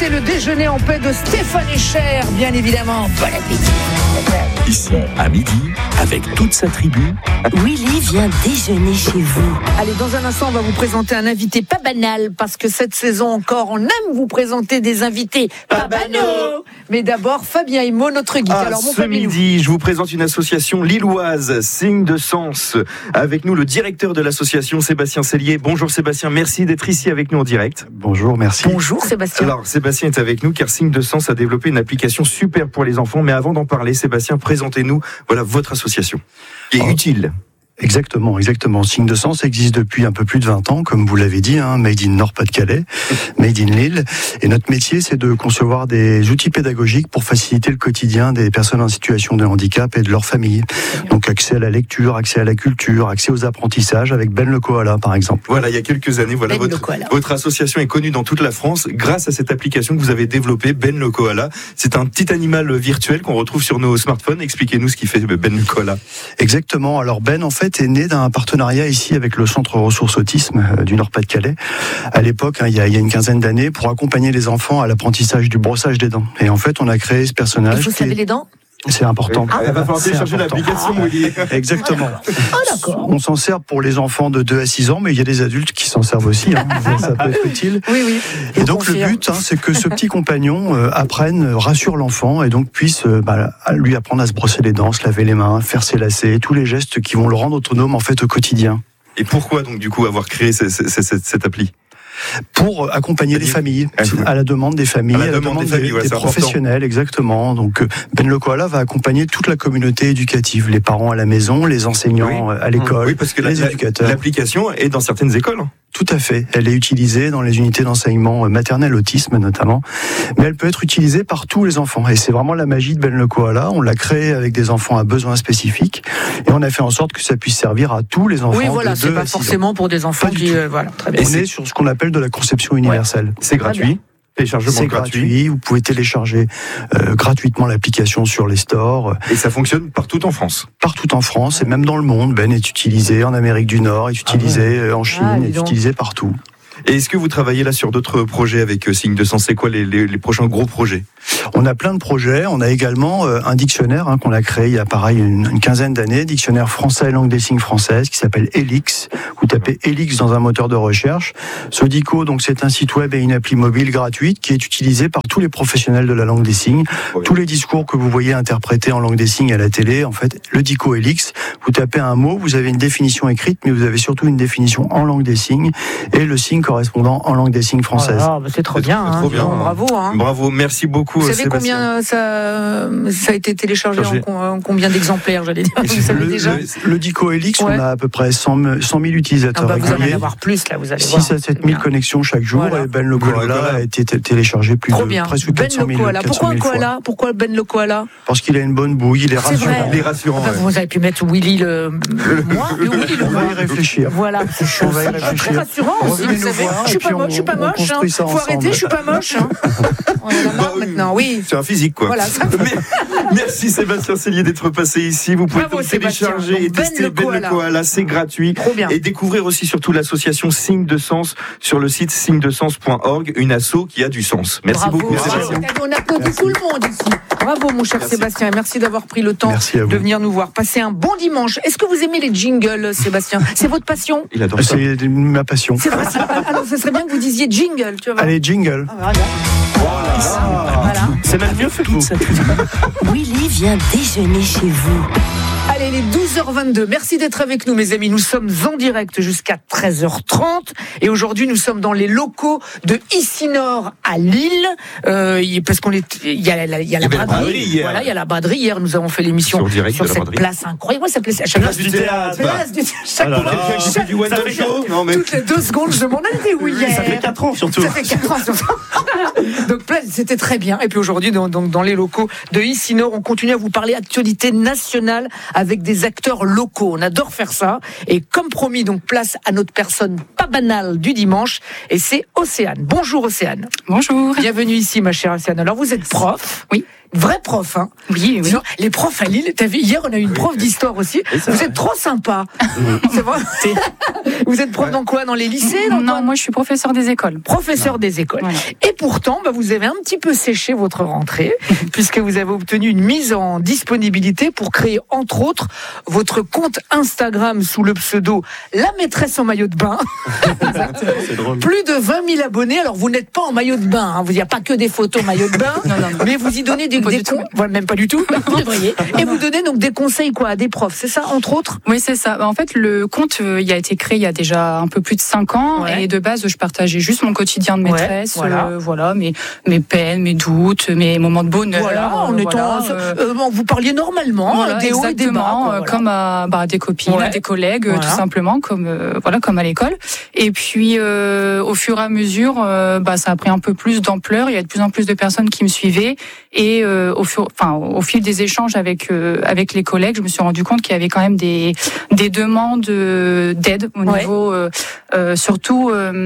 C'était le déjeuner en paix de Stéphane Echer, bien évidemment. Bon appétit. Ici, à midi, avec toute sa tribu. Willy vient déjeuner chez vous. Allez, dans un instant, on va vous présenter un invité pas banal, parce que cette saison encore, on aime vous présenter des invités pas banaux. Mais d'abord, Fabien Immo, notre guide. Alors, mon ce midi, je vous présente une association lilloise, Signe de Sens. Avec nous, le directeur de l'association, Sébastien Cellier. Bonjour Sébastien, merci d'être ici avec nous en direct. Bonjour, merci. Bonjour Sébastien. Alors, Sébastien est avec nous car Signe de Sens a développé une application super pour les enfants. Mais avant d'en parler, Sébastien, présentez-nous votre association, qui est utile. Exactement. Signe de Sens existe depuis un peu plus de 20 ans, comme vous l'avez dit, Made in Nord-Pas-de-Calais, Made in Lille. Et notre métier, c'est de concevoir des outils pédagogiques pour faciliter le quotidien des personnes en situation de handicap et de leur famille. Donc accès à la lecture, accès à la culture, accès aux apprentissages avec Ben le Koala, par exemple. Voilà, il y a quelques années, votre association est connue dans toute la France grâce à cette application que vous avez développée, Ben le Koala. C'est un petit animal virtuel qu'on retrouve sur nos smartphones. Expliquez-nous ce qui fait Ben le Koala. Exactement. Alors Ben, en fait, est né d'un partenariat ici avec le Centre Ressources Autisme du Nord-Pas-de-Calais. À l'époque, il y a une quinzaine d'années, pour accompagner les enfants à l'apprentissage du brossage des dents. Et en fait, on a créé ce personnage. Et vous savez les dents ? C'est important. Il va falloir télécharger l'application, Willy. Exactement. D'accord. On s'en sert pour les enfants de 2 à 6 ans, mais il y a des adultes qui s'en servent aussi. Ça peut être utile. Oui. Et donc le but, c'est que ce petit compagnon rassure l'enfant et donc puisse lui apprendre à se brosser les dents, se laver les mains, faire ses lacets, tous les gestes qui vont le rendre autonome en fait au quotidien. Et pourquoi donc du coup avoir créé cette appli ? Pour accompagner les familles, à la demande des familles, à la demande des professionnels, exactement. Donc Ben le Koala va accompagner toute la communauté éducative, les parents à la maison, les enseignants à l'école, parce que les éducateurs. L'application est dans certaines écoles. Tout à fait. Elle est utilisée dans les unités d'enseignement maternel autisme notamment, mais elle peut être utilisée par tous les enfants. Et c'est vraiment la magie de Ben le Koala. On l'a créé avec des enfants à besoins spécifiques et on a fait en sorte que ça puisse servir à tous les enfants. Oui, voilà, c'est pas forcément pour des enfants qui, très bien. On est sur ce qu'on appelle de la conception universelle. C'est gratuit. C'est gratuit. Vous pouvez télécharger gratuitement l'application sur les stores. Et ça fonctionne partout en France. Partout en France et même dans le monde. Ben est utilisé en Amérique du Nord, est utilisé en Chine, est utilisé partout. Et est-ce que vous travaillez là sur d'autres projets avec Signe de Sens ? C'est quoi les prochains gros projets ? On a plein de projets. On a également un dictionnaire qu'on a créé il y a une quinzaine d'années, dictionnaire français langue des signes française qui s'appelle Elix. Vous tapez Elix dans un moteur de recherche. Ce dico, donc c'est un site web et une appli mobile gratuite qui est utilisée par tous les professionnels de la langue des signes. Oui. Tous les discours que vous voyez interprétés en langue des signes à la télé, en fait, le dico Elix. Vous tapez un mot, vous avez une définition écrite, mais vous avez surtout une définition en langue des signes et le signe correspondant en langue des signes française. C'est trop bien. Trop bien. Bravo. Bravo, merci beaucoup. Vous savez combien ça a été téléchargé en combien d'exemplaires, j'allais dire. Vous savez déjà le Dico Elix, on a à peu près 100 000 utilisateurs réguliers. Vous allez en avoir plus, là, vous allez 6 à 7 000 connexions chaque jour. Voilà. Et Ben le Koala a été téléchargé presque 400 000 fois. Pourquoi un koala ? Pourquoi Ben le Koala ? Parce qu'il a une bonne bouille, il est rassurant. Il est rassurant. Vous avez pu mettre Willy le moi, On va y réfléchir. Voilà. On va y réfléchir. Très rassurant aussi, vous savez. Je suis pas moche. Faut arrêter, je suis pas moche. On en a marre maintenant, oui. C'est un physique, quoi. Voilà, ça. Merci Sébastien Cellier d'être passé ici. Vous pouvez donc télécharger et tester Ben le Koala, c'est gratuit. Trop bien. Et découvrir aussi surtout l'association Signe de Sens sur le site signedesens.org, une asso qui a du sens. Merci beaucoup Sébastien. On applaudit tout le monde ici. Bravo mon cher Sébastien, et merci d'avoir pris le temps de venir nous voir. Passez un bon dimanche. Est-ce que vous aimez les jingles, Sébastien ? C'est votre passion ? Il adore ça. C'est ma passion. Alors ce serait bien que vous disiez jingle, tu vois. Allez, jingle. Voilà. C'est même mieux fait que vous. Willy vient déjeuner chez vous. Allez, il est 12h22. Merci d'être avec nous, mes amis. Nous sommes en direct jusqu'à 13h30. Et aujourd'hui, nous sommes dans les locaux de Ici-Nord à Lille. Parce il y a la braderie. Voilà, il y a la braderie. Hier, nous avons fait l'émission sur cette place incroyable. Ça s'appelait Place du théâtre. Toutes les 2 secondes, je demande, elle était où hier ? Ça fait 4 ans surtout. Donc, c'était très bien. Et puis aujourd'hui, dans les locaux de Ici-Nord, on continue à vous parler actualité nationale avec des acteurs locaux. On adore faire ça. Et comme promis, donc place à notre personne pas banale du dimanche. Et c'est Océane. Bonjour Océane. Bonjour. Bienvenue ici, ma chère Océane. Alors vous êtes prof. Oui. Vrai prof, hein. Oui. Sinon, les profs à Lille, t'as vu, hier, on a eu une prof d'histoire aussi. Vous êtes trop sympa. C'est vrai. Vous êtes prof dans quoi? Dans les lycées? Non, moi, je suis professeur des écoles. Professeur des écoles. Voilà. Et pourtant, vous avez un petit peu séché votre rentrée, puisque vous avez obtenu une mise en disponibilité pour créer, entre autres, votre compte Instagram sous le pseudo La Maîtresse en maillot de bain. C'est drôle. Plus de 20 000 abonnés. Alors, vous n'êtes pas en maillot de bain. Hein. Il n'y a pas que des photos maillot de bain. Non. Mais vous y donnez des voilà, même pas du tout. Vous devriez. Et vous donnez donc des conseils à des profs. C'est ça, entre autres? Oui, c'est ça. En fait, le compte, il a été créé il y a déjà un peu plus de 5 ans. Ouais. Et de base, je partageais juste mon quotidien de maîtresse. Voilà, mes peines, mes doutes, mes moments de bonheur. Voilà, vous parliez normalement, des hauts et des bas. Comme à des copines, à des collègues, tout simplement, comme à l'école. Et puis, au fur et à mesure, ça a pris un peu plus d'ampleur. Il y a de plus en plus de personnes qui me suivaient. Et au fil des échanges avec les collègues, je me suis rendu compte qu'il y avait quand même des demandes d'aide au niveau, surtout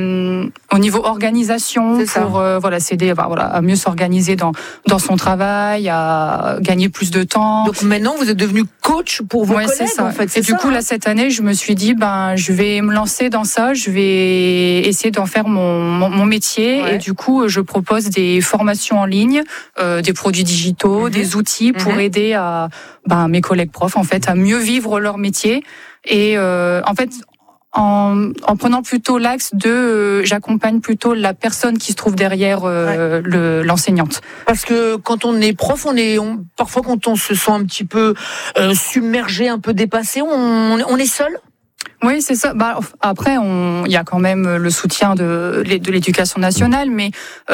au niveau organisation, pour s'aider à mieux s'organiser dans son travail, à gagner plus de temps. Donc maintenant, vous êtes devenu coach pour vos collègues, c'est ça. En fait. Et du coup, là, cette année, je me suis dit, je vais me lancer dans ça, je vais essayer d'en faire mon métier. Ouais. Et du coup, je propose des formations en ligne, des produits digitaux, des outils pour aider à mes collègues profs, en fait, à mieux vivre leur métier. Et en fait, en prenant plutôt l'axe de j'accompagne plutôt la personne qui se trouve derrière l'enseignante. Parce que quand on est prof, parfois quand on se sent un petit peu submergé, un peu dépassé, on est seul. Oui, c'est ça. Après, il y a quand même le soutien de l'éducation nationale, mais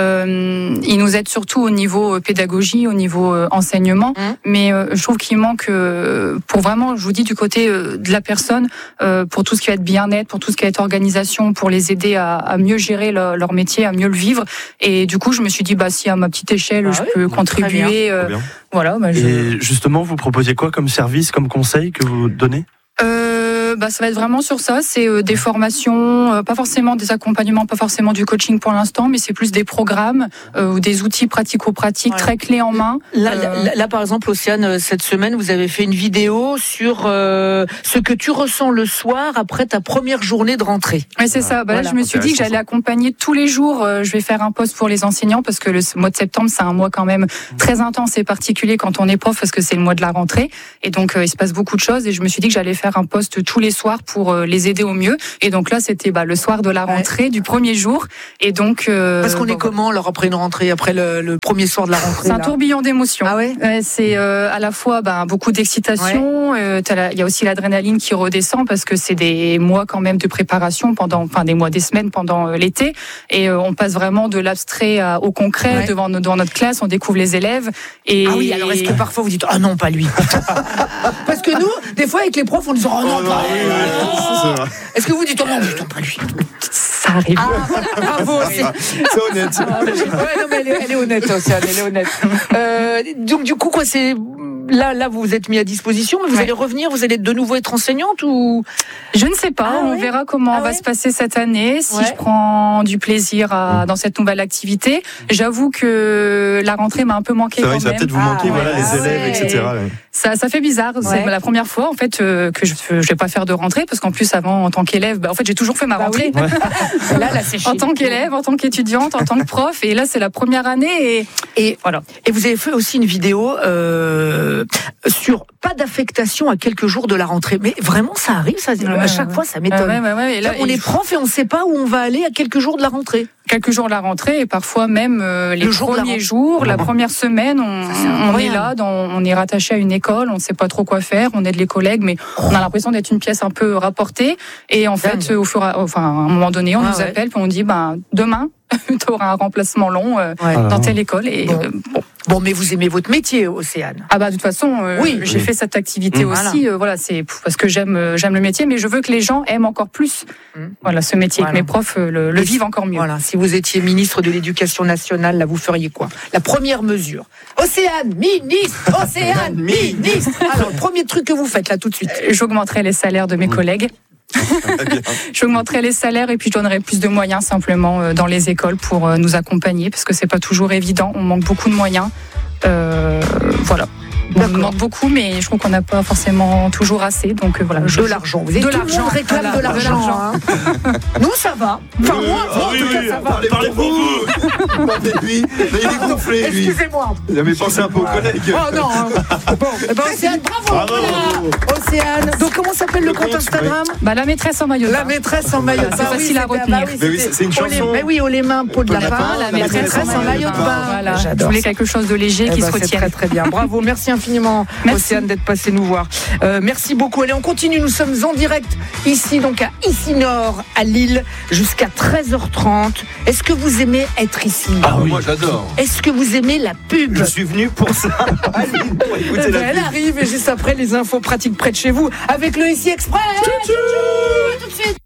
il nous aide surtout au niveau pédagogie, au niveau enseignement. Mais je trouve qu'il manque, pour vraiment, je vous dis, du côté de la personne, pour tout ce qui va être bien-être, pour tout ce qui va être organisation, pour les aider à mieux gérer leur métier, à mieux le vivre. Et du coup, je me suis dit, si à ma petite échelle, je peux contribuer. Très bien. Voilà. Et justement, vous proposez quoi comme service, comme conseil que vous donnez? Ça va être vraiment sur ça, c'est des formations, pas forcément des accompagnements, pas forcément du coaching pour l'instant, mais c'est plus des programmes ou des outils pratico-pratiques très clés en main. Là, par exemple, Océane, cette semaine, vous avez fait une vidéo sur ce que tu ressens le soir après ta première journée de rentrée. Oui, c'est ça. Là, je me suis dit que j'allais accompagner tous les jours. Je vais faire un post pour les enseignants parce que le mois de septembre, c'est un mois quand même très intense et particulier quand on est prof parce que c'est le mois de la rentrée. Et donc, il se passe beaucoup de choses et je me suis dit que j'allais faire un post tous les soirs pour les aider au mieux. Et donc là, c'était le soir de la rentrée, du premier jour. Et donc parce qu'on est comment alors après une rentrée, après le premier soir de la rentrée? C'est un tourbillon d'émotions. Ah ouais. C'est à la fois beaucoup d'excitation. Il y a aussi l'adrénaline qui redescend parce que c'est des mois quand même de préparation des semaines pendant l'été. Et on passe vraiment de l'abstrait au concret devant notre classe. On découvre les élèves. Et ah oui. Alors est-ce que parfois vous dites non pas lui? Parce que nous, des fois avec les profs, on dit non pas. Est-ce que vous dites non pas lui? Ça arrive. Bravo. C'est honnête. Elle est honnête, Océane, elle est honnête. Donc du coup c'est là vous vous êtes mis à disposition, mais vous allez revenir, vous allez de nouveau être enseignante ou? Je ne sais pas, on verra comment va se passer cette année, si je prends du plaisir dans cette nouvelle activité. J'avoue que la rentrée m'a un peu manqué. C'est vrai, ça va peut-être vous manquer, les élèves, etc. Ça fait bizarre. C'est la première fois en fait que je vais pas faire de rentrée parce qu'en plus avant en tant qu'élève, en fait j'ai toujours fait ma rentrée. Là c'est en tant qu'élève, en tant qu'étudiante, en tant que prof, et là c'est la première année et voilà. Et vous avez fait aussi une vidéo sur pas d'affectation à quelques jours de la rentrée, mais vraiment ça arrive, à chaque fois ça m'étonne. Et là, on est prof et on ne sait pas où on va aller à quelques jours de la rentrée. Quelques jours de la rentrée et parfois même les premiers jours, la première semaine, on est là, on est rattaché à une école, on ne sait pas trop quoi faire, on aide les collègues, mais on a l'impression d'être une pièce un peu rapportée. Et en fait, à un moment donné, on nous appelle, puis on dit demain, tu auras un remplacement long dans telle école. Et bon, mais vous aimez votre métier, Océane? De toute façon, j'ai fait cette activité aussi. C'est parce que j'aime le métier, mais je veux que les gens aiment encore plus ce métier, que mes profs le vivent encore mieux. Voilà. Si vous étiez ministre de l'Éducation nationale, là, vous feriez quoi? La première mesure. Océane, ministre! Océane, ministre! Alors, le premier truc que vous faites, là, tout de suite. J'augmenterai les salaires de mes collègues. J'augmenterai les salaires et puis je donnerai plus de moyens simplement dans les écoles pour nous accompagner parce que c'est pas toujours évident, on manque beaucoup de moyens. Voilà. On demande beaucoup, mais je trouve qu'on n'a pas forcément toujours assez. Donc voilà. De l'argent. Vous avez tout le monde réclame de l'argent. Hein. Nous, ça va. Enfin, moi, en tout cas, ça va. Parlez pour vous. Il est gonflé, lui. Excusez-moi. Il avait pensé un peu aux collègues. Oh non. Bon, Océane, bravo. Voilà. Océane. Donc, comment s'appelle le compte Instagram? La maîtresse en maillot de bain. La maîtresse en maillot de bain. C'est facile à retenir. Mais oui, c'est une chanson. Mais oui, les mains, peau de lapin. La maîtresse en maillot de bain. Voilà. Je voulais quelque chose de léger qui se retienne. Très très bien. Bravo. Merci infiniment, Océane, d'être passée nous voir. Merci beaucoup. Allez, on continue. Nous sommes en direct ici, donc à Ici-Nord, à Lille, jusqu'à 13h30. Est-ce que vous aimez être ici? Oui. Moi, j'adore. Est-ce que vous aimez la pub? Je suis venu pour ça. Elle arrive et juste après les infos pratiques près de chez vous avec le Ici Express. Tout de suite.